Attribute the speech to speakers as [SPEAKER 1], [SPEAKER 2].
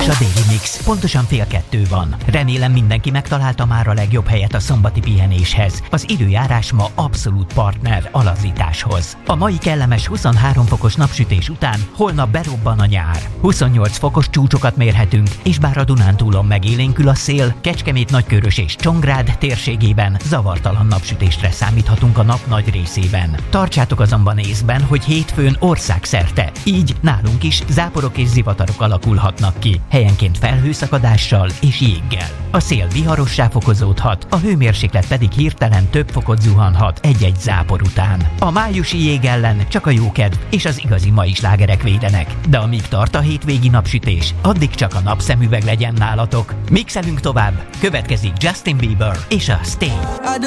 [SPEAKER 1] a Daily Mix. Pontosan 1:30 van. Remélem mindenki megtalálta már a legjobb helyet a szombati pihenéshez. Az időjárás ma abszolút partner a lazításhoz. A mai kellemes 23 fokos napsütés után holnap berobban a nyár. 28 fokos csúcsokat mérhetünk, és bár a Dunántúlon megélénkül a szél, Kecskemét, Nagykörös és Csongrád térségében zavartalan napsütésre számíthatunk a nap nagy részében. Tartsátok azonban észben, hogy hétfőn országszerte, így nálunk is záporok és zivatarok alakulhatnak ki, helyenként felhőszakadással és jéggel. A szél viharossá fokozódhat, a hőmérséklet pedig hirtelen több fokot zuhanhat egy-egy zápor után. A májusi jég ellen csak a jókedv és az igazi mai slágerek védenek, de amíg tart a hétvégi napsütés, addig csak a napszemüveg legyen nálatok. Mixelünk tovább, következik Justin Bieber és a Stay.